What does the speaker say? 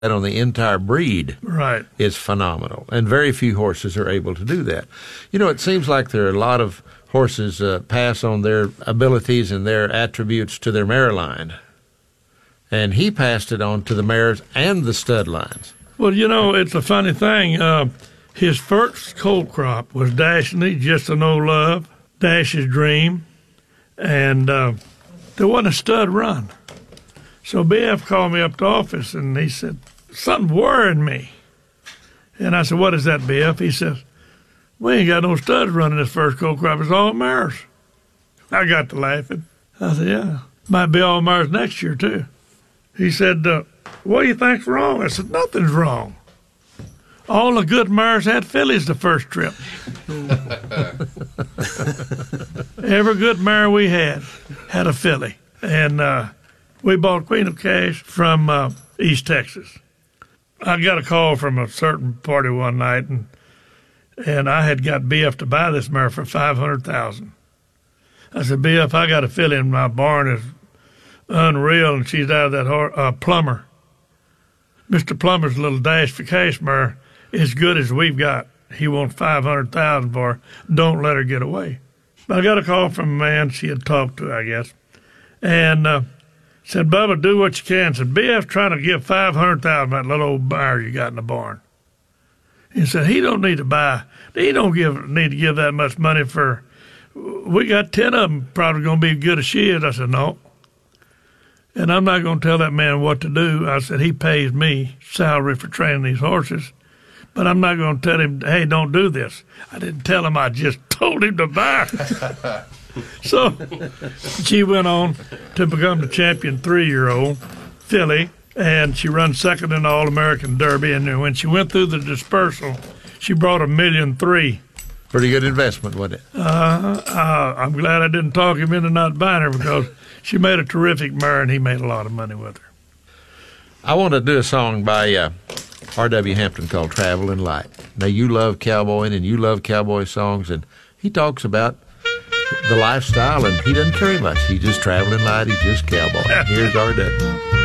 on the entire breed Right. is phenomenal, and very few horses are able to do that. You know, it seems like there are a lot of horses pass on their abilities and their attributes to their mare line, and he passed it on to the mares and the stud lines. Well, you know, it's a funny thing. His first colt crop was Dashney, Just an Old Love, Dash's Dream, and there wasn't a stud run. So BF called me up to the office, and he said, something's worrying me. And I said, what is that, BF? He says, we ain't got no studs running this first colt crop. It's all mares. I got to laughing. I said, yeah, might be all mares next year, too. He said, what do you think's wrong? I said, nothing's wrong. All the good mares had fillies the first trip. Every good mare we had a filly. And we bought Queen of Cash from East Texas. I got a call from a certain party one night, and I had got BF to buy this mare for $500,000. I said, BF, I got a filly in my barn is unreal, and she's out of that Plumber. Mr. Plummer's little Dash for Cash mare as good as we've got. He wants $500,000 for her. Don't let her get away. I got a call from a man she had talked to, I guess, and said, Bubba, do what you can. Said, BF trying to give $500,000 that little old mare you got in the barn. He said, he don't need to buy. He don't need to give that much money for. We got 10 of them probably going to be good as she is. I said, no. And I'm not going to tell that man what to do. I said, he pays me salary for training these horses, but I'm not going to tell him, hey, don't do this. I didn't tell him. I just told him to buy. So she went on to become the champion 3-year-old filly, and she run second in the All-American Derby. And when she went through the dispersal, she brought $1.3 million. Pretty good investment, wasn't it? I'm glad I didn't talk him into not buying her because she made a terrific mare, and he made a lot of money with her. I want to do a song by R.W. Hampton called Traveling Light. Now, you love cowboying, and you love cowboy songs, and he talks about the lifestyle, and he doesn't carry much. He's just traveling light. He's just cowboy. Here's R.W.